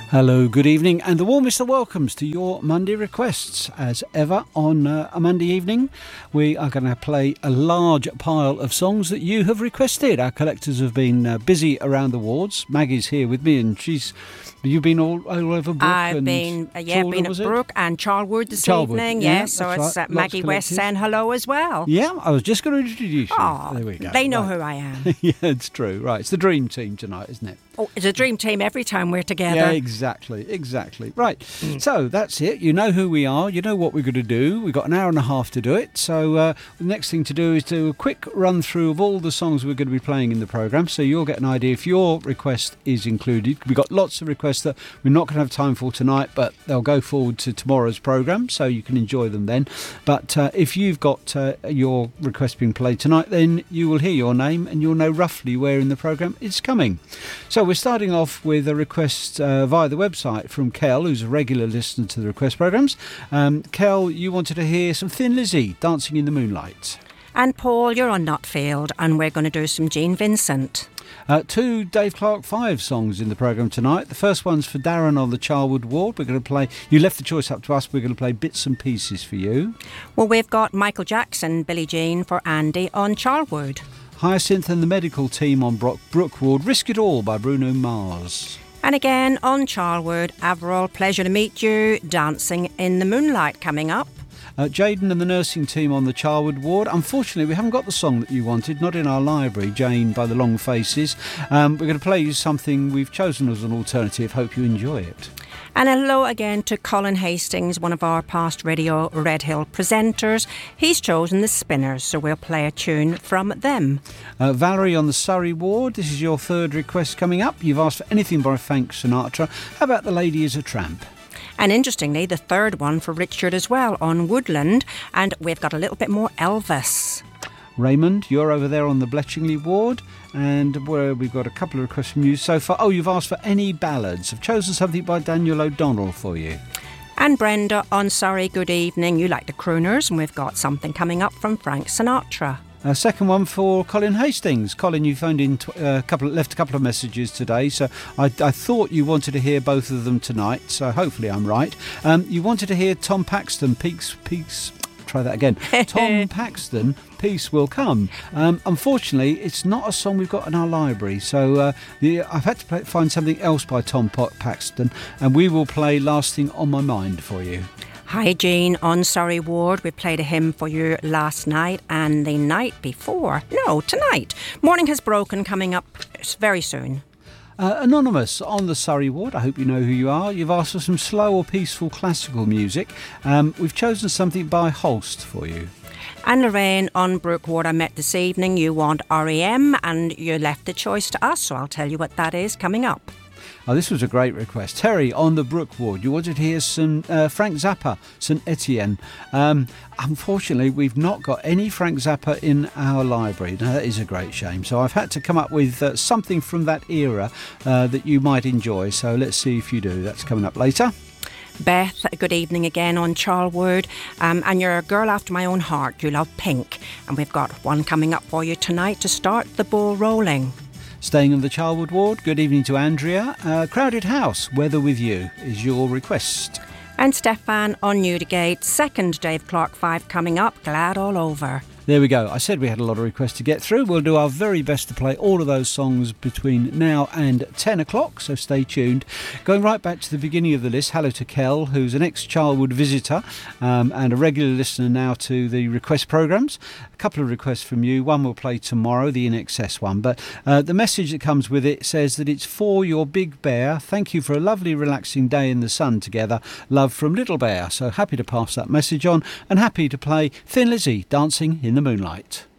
Hello, good evening, and the warmest of welcomes to your Monday requests. As ever, on a Monday evening, we are going to play a large pile of songs that you have requested. Our collectors have been busy around the wards. Maggie's here with me, and you've been all over Brook. I've been at Brook and Charlwood this evening. Yeah, so it's right. Maggie West saying hello as well. Yeah, I was just going to introduce you. Oh, there we go. They know who I am. Yeah, it's true. Right, it's the dream team tonight, isn't it? Oh, it's a dream team every time we're together. Yeah, exactly. Right. So that's it. You know who we are. You know what we're going to do. We've got an hour and a half to do it. So the next thing to do is do a quick run through of all the songs we're going to be playing in the programme, so you'll get an idea if your request is included. We've got lots of requests that we're not going to have time for tonight, but they'll go forward to tomorrow's programme, so you can enjoy them then. But if you've got your request being played tonight, then you will hear your name and you'll know roughly where in the programme it's coming. So we're starting off with a request via the website from Kel, who's a regular listener to the request programmes. Kel, you wanted to hear some Thin Lizzy, Dancing in the Moonlight. And Paul, you're on Nutfield, and we're going to do some Jean Vincent. Two Dave Clark 5 songs in the programme tonight. The first one's for Darren on the Charlwood ward. We're going to play, you left the choice up to us, we're going to play bits and pieces for you. Well, we've got Michael Jackson, Billie Jean for Andy on Charlwood. Hyacinth and the medical team on Brook ward, Risk It All by Bruno Mars. And again on Charlwood, Averall, Pleasure to Meet You, Dancing in the Moonlight coming up. Jaden and the nursing team on the Charlwood ward. Unfortunately, we haven't got the song that you wanted, not in our library, Jane by the Long Faces. We're going to play you something we've chosen as an alternative. Hope you enjoy it. And hello again to Colin Hastings, one of our past Radio Red Hill presenters. He's chosen the Spinners, so we'll play a tune from them. Valerie on the Surrey ward, this is your third request coming up. You've asked for anything by Frank Sinatra. How about The Lady is a Tramp? And interestingly, the third one for Richard as well on Woodland. And we've got a little bit more Elvis. Raymond, you're over there on the Bletchingley ward, and where we've got a couple of requests from you so far. Oh, you've asked for any ballads. I've chosen something by Daniel O'Donnell for you. And Brenda on Sorry, good evening. You like the crooners, and we've got something coming up from Frank Sinatra. Second one for Colin Hastings. Colin, you phoned in left a couple of messages today, so I thought you wanted to hear both of them tonight, so hopefully I'm right. You wanted to hear Tom Paxton, Peace. Try that again. Tom Paxton, Peace Will Come. Unfortunately, it's not a song we've got in our library, so I've had to find something else by Tom Paxton, and we will play Last Thing on My Mind for you. Hi Jean on Surrey ward. We played a hymn for you last night and the night before. No, tonight. Morning Has Broken coming up very soon. Anonymous on the Surrey ward, I hope you know who you are. You've asked for some slow or peaceful classical music. We've chosen something by Holst for you. And Lorraine on Brook ward, I met this evening. You want REM and you left the choice to us, so I'll tell you what that is coming up. Oh, this was a great request. Terry on the Brook ward, you wanted to hear some Frank Zappa, St Etienne. Unfortunately, we've not got any Frank Zappa in our library. Now, that is a great shame. So I've had to come up with something from that era that you might enjoy. So let's see if you do. That's coming up later. Beth, good evening again on Charlwood. And you're a girl after my own heart. You love Pink. And we've got one coming up for you tonight to start the ball rolling. Staying on the Charlwood ward, good evening to Andrea. Crowded House, Weather With You is your request. And Stefan on Newdigate, second Dave Clark 5 coming up, Glad All Over. There we go. I said we had a lot of requests to get through. We'll do our very best to play all of those songs between now and 10 o'clock, so stay tuned. Going right back to the beginning of the list, hello to Kel, who's an ex-Charlwood visitor and a regular listener now to the request programmes. A couple of requests from you. One we'll play tomorrow, the INXS one. But the message that comes with it says that it's for your big bear. Thank you for a lovely, relaxing day in the sun together. Love from Little Bear. So happy to pass that message on and happy to play Thin Lizzy, Dancing in the Moonlight.